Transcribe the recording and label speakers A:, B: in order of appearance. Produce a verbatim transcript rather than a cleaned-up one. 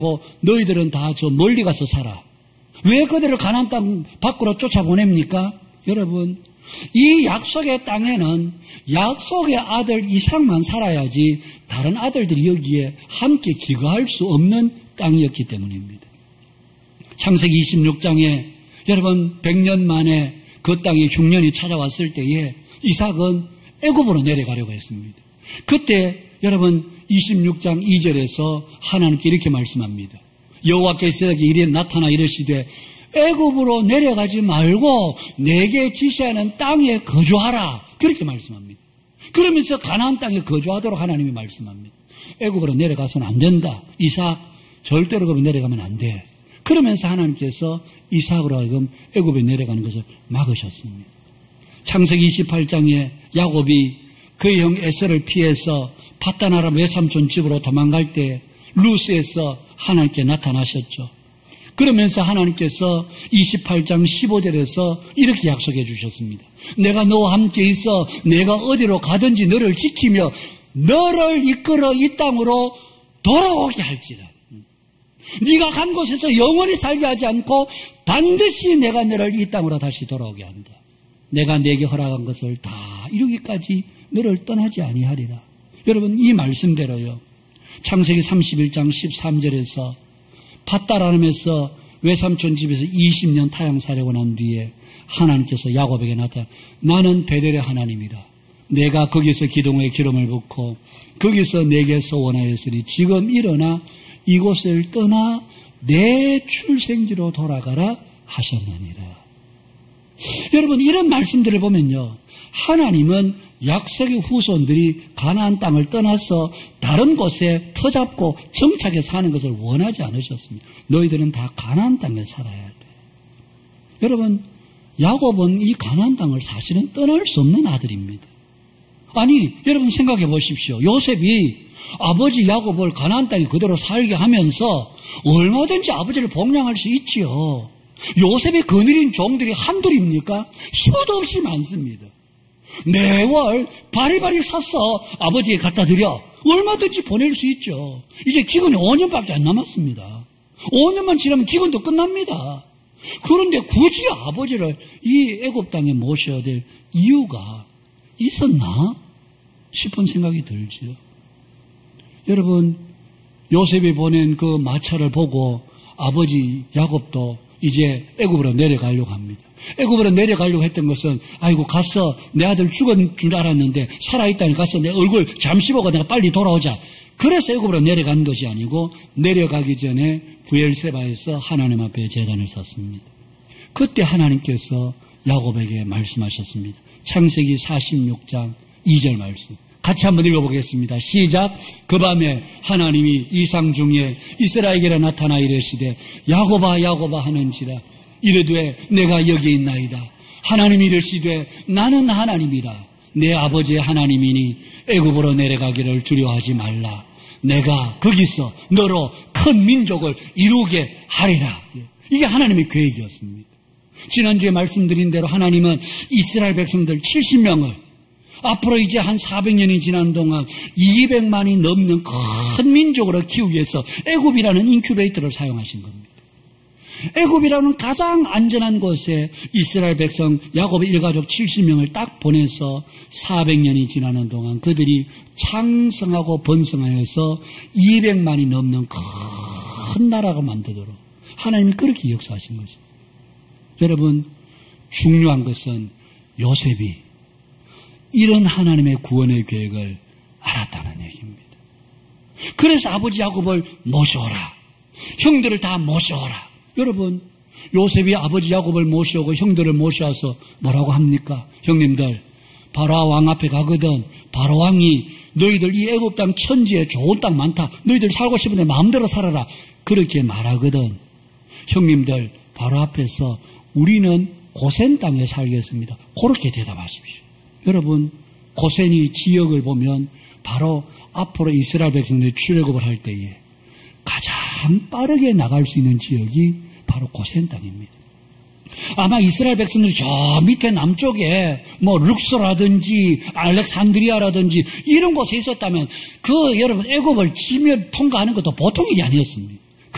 A: 너희들은 다 저 멀리 가서 살아. 왜 그들을 가나안 땅 밖으로 쫓아보냅니까? 여러분, 이 약속의 땅에는 약속의 아들 이삭만 살아야지 다른 아들들이 여기에 함께 기거할 수 없는 땅이었기 때문입니다. 창세기 이십육 장에 여러분 백 년 만에 그 땅에 흉년이 찾아왔을 때에 이삭은 애굽으로 내려가려고 했습니다. 그때 여러분 이십육 장 이 절에서 하나님께 이렇게 말씀합니다. 여호와께서 이래 나타나 이르시되 애굽으로 내려가지 말고 내게 지시하는 땅에 거주하라. 그렇게 말씀합니다. 그러면서 가나안 땅에 거주하도록 하나님이 말씀합니다. 애굽으로 내려가서는 안 된다. 이삭 절대로 거기 내려가면 안 돼. 그러면서 하나님께서 이삭으로 하여금 애굽에 내려가는 것을 막으셨습니다. 창세기 이십팔 장에 야곱이 그의 형 에서를 피해서 파단 아람 외삼촌 집으로 도망갈 때 루스에서 하나님께 나타나셨죠. 그러면서 하나님께서 이십팔 장 십오 절에서 이렇게 약속해 주셨습니다. 내가 너와 함께 있어 내가 어디로 가든지 너를 지키며 너를 이끌어 이 땅으로 돌아오게 할지라. 네가 간 곳에서 영원히 살게 하지 않고 반드시 내가 너를 이 땅으로 다시 돌아오게 한다. 내가 내게 허락한 것을 다 이루기까지 너를 떠나지 아니하리라. 여러분, 이 말씀대로요. 창세기 삼십일 장 십삼 절에서 팟단 아람에서 외삼촌 집에서 이십 년 타향 살려고 난 뒤에 하나님께서 야곱에게 나타나 나는 베델의 하나님이다. 내가 거기서 기둥에 기름을 붓고 거기서 내게 소원하였으니 지금 일어나 이곳을 떠나 내 출생지로 돌아가라 하셨느니라. 여러분, 이런 말씀들을 보면요, 하나님은 약속의 후손들이 가나안 땅을 떠나서 다른 곳에 터잡고 정착해 사는 것을 원하지 않으셨습니다. 너희들은 다 가나안 땅에 살아야 돼. 여러분, 야곱은 이 가나안 땅을 사실은 떠날 수 없는 아들입니다. 아니, 여러분 생각해 보십시오. 요셉이 아버지 야곱을 가나안 땅에 그대로 살게 하면서 얼마든지 아버지를 복양할 수 있지요. 요셉의 거느린 종들이 한둘입니까? 수도 없이 많습니다. 매월 바리바리 사서 아버지에 갖다 드려 얼마든지 보낼 수 있죠. 이제 기근이 오 년밖에 안 남았습니다. 오 년만 지나면 기근도 끝납니다. 그런데 굳이 아버지를 이 애굽 땅에 모셔야 될 이유가 있었나 싶은 생각이 들지요. 여러분, 요셉이 보낸 그 마차를 보고 아버지 야곱도 이제 애굽으로 내려가려고 합니다. 애굽으로 내려가려고 했던 것은 아이고 가서 내 아들 죽은 줄 알았는데 살아있다니 가서 내 얼굴 잠시 보고 내가 빨리 돌아오자. 그래서 애굽으로 내려간 것이 아니고 내려가기 전에 부엘세바에서 하나님 앞에 제단을 섰습니다. 그때 하나님께서 야곱에게 말씀하셨습니다. 창세기 사십육 장 이 절 말씀 같이 한번 읽어보겠습니다. 시작. 그 밤에 하나님이 이상 중에 이스라엘에게 나타나 이르시되 야곱아 야곱아 하는지라 이르되 내가 여기 있나이다. 하나님이 이르시되 나는 하나님이다. 내 아버지의 하나님이니 애굽으로 내려가기를 두려워하지 말라. 내가 거기서 너로 큰 민족을 이루게 하리라. 이게 하나님의 계획이었습니다. 지난주에 말씀드린 대로 하나님은 이스라엘 백성들 칠십 명을 앞으로 이제 한 사백 년이 지난 동안 이백만이 넘는 큰 민족으로 키우기 위해서 애굽이라는 인큐베이터를 사용하신 겁니다. 애굽이라는 가장 안전한 곳에 이스라엘 백성 야곱의 일가족 칠십 명을 딱 보내서 사백 년이 지나는 동안 그들이 창성하고 번성하여서 이백만이 넘는 큰 나라가 만들도록 하나님이 그렇게 역사하신 것입니다. 여러분, 중요한 것은 요셉이 이런 하나님의 구원의 계획을 알았다는 얘기입니다. 그래서 아버지 야곱을 모셔오라. 형들을 다 모셔오라. 여러분, 요셉이 아버지 야곱을 모셔오고 형들을 모셔와서 뭐라고 합니까? 형님들, 바로 왕 앞에 가거든 바로 왕이 너희들 이 애굽 땅 천지에 좋은 땅 많다. 너희들 살고 싶은데 마음대로 살아라. 그렇게 말하거든. 형님들, 바로 앞에서 우리는 고센 땅에 살겠습니다. 그렇게 대답하십시오. 여러분, 고센이 지역을 보면 바로 앞으로 이스라엘 백성들이 출애굽을 할 때에 가장 빠르게 나갈 수 있는 지역이 바로 고센 땅입니다. 아마 이스라엘 백성들이 저 밑에 남쪽에 뭐 룩소라든지 알렉산드리아라든지 이런 곳에 있었다면 그 여러분 애굽을 치며 통과하는 것도 보통 일이 아니었습니다.